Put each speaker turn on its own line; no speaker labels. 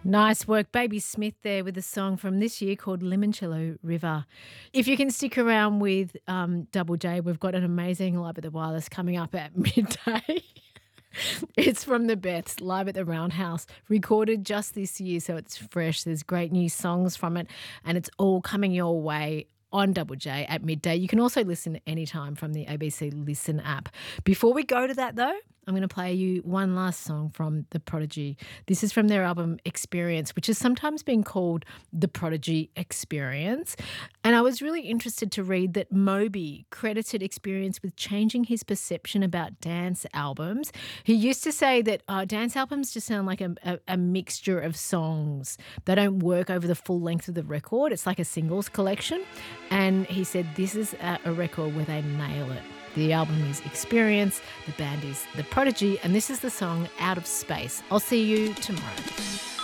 Nice work. Baby Smith there with a song from this year called Limoncello River. If you can stick around with Double J, we've got an amazing Live at the Wireless coming up at midday. It's from the Beths, live at the Roundhouse, recorded just this year, so it's fresh. There's great new songs from it, and it's all coming your way on Double J at midday. You can also listen anytime from the ABC Listen app. Before we go to that, though, I'm going to play you one last song from The Prodigy. This is from their album Experience, which has sometimes been called The Prodigy Experience. And I was really interested to read that Moby credited Experience with changing his perception about dance albums. He used to say that dance albums just sound like a mixture of songs. They don't work over the full length of the record. It's like a singles collection. And he said this is a record where they nail it. The album is Experience, the band is The Prodigy, and this is the song Out of Space. I'll see you tomorrow.